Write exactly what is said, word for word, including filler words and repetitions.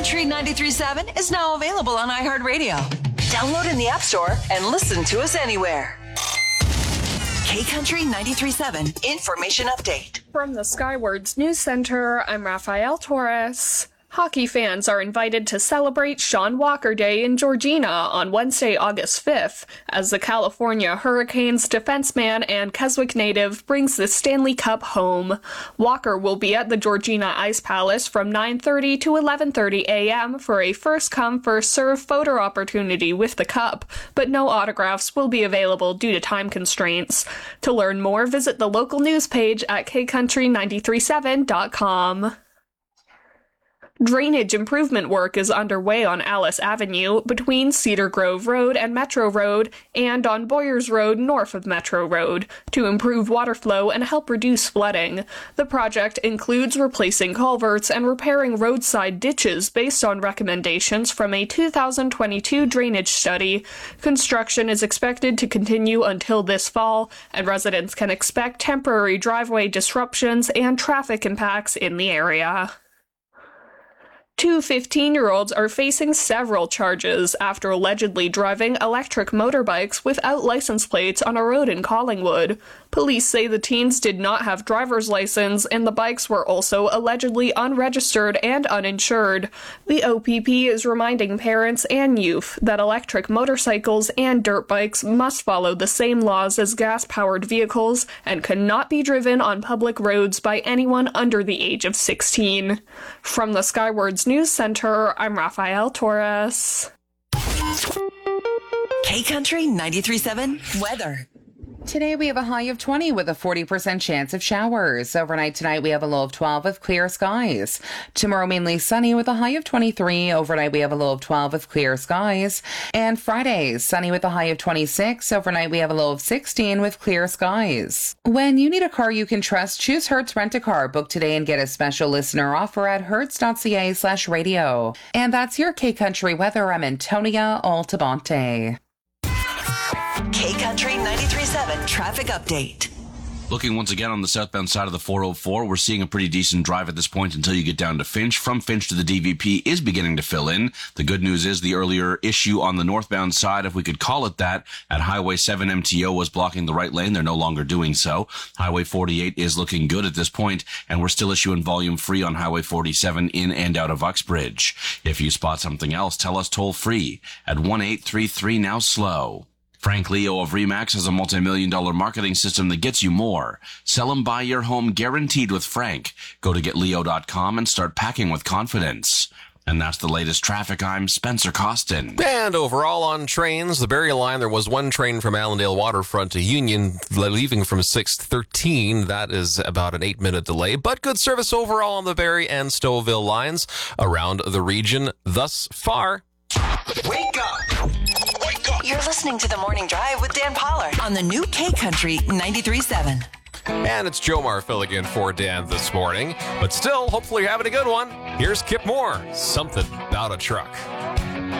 Country ninety-three point seven is now available on iHeartRadio. Download in the App Store and listen to us anywhere. K-Country ninety-three point seven Information Update. From the Skywards News Center, I'm Rafael Torres. Hockey fans are invited to celebrate Sean Walker Day in Georgina on Wednesday, August fifth, as the California Hurricanes defenseman and Keswick native brings the Stanley Cup home. Walker will be at the Georgina Ice Palace from nine thirty to eleven thirty a.m. for a first-come, first-served photo opportunity with the cup, but no autographs will be available due to time constraints. To learn more, visit the local news page at k country nine three seven dot com. Drainage improvement work is underway on Alice Avenue between Cedar Grove Road and Metro Road and on Boyers Road north of Metro Road to improve water flow and help reduce flooding. The project includes replacing culverts and repairing roadside ditches based on recommendations from a two thousand twenty-two drainage study. Construction is expected to continue until this fall, and residents can expect temporary driveway disruptions and traffic impacts in the area. Two fifteen-year-olds are facing several charges after allegedly driving electric motorbikes without license plates on a road in Collingwood. Police say the teens did not have driver's license, and the bikes were also allegedly unregistered and uninsured. The O P P is reminding parents and youth that electric motorcycles and dirt bikes must follow the same laws as gas-powered vehicles and cannot be driven on public roads by anyone under the age of sixteen. From the Skywards News Center, I'm Rafael Torres. K-Country ninety-three point seven weather. Today we have a high of twenty with a forty percent chance of showers. Overnight tonight we have a low of twelve with clear skies. Tomorrow mainly sunny with a high of twenty-three. Overnight we have a low of twelve with clear skies. And Friday, sunny with a high of twenty-six. Overnight we have a low of sixteen with clear skies. When you need a car you can trust, choose Hertz Rent-A-Car. Book today and get a special listener offer at hertz.ca slash radio. And that's your K-Country weather. I'm Antonia Altabonte. K-Country ninety-three point seven traffic update. Looking once again on the southbound side of the four oh four, we're seeing a pretty decent drive at this point until you get down to Finch. From Finch to the D V P is beginning to fill in. The good news is the earlier issue on the northbound side, if we could call it that, at Highway seven M T O was blocking the right lane. They're no longer doing so. Highway forty-eight is looking good at this point, and we're still issuing volume free on Highway forty-seven in and out of Uxbridge. If you spot something else, tell us toll free at one eight three three now slow. Frank Leo of Remax has a multi-million dollar marketing system that gets you more. Sell and buy your home guaranteed with Frank. Go to get leo dot com and start packing with confidence. And that's the latest traffic. I'm Spencer Costin. And overall on trains, the Barrie line, there was one train from Allendale Waterfront to Union leaving from six thirteen. That is about an eight-minute delay, but good service overall on the Barrie and Stouffville lines around the region thus far. Wake up! You're listening to The Morning Drive with Dan Pollard on the new K-Country ninety-three point seven. And it's Joe Mar filling in for Dan this morning. But still, hopefully you're having a good one. Here's Kip Moore, Something About a Truck.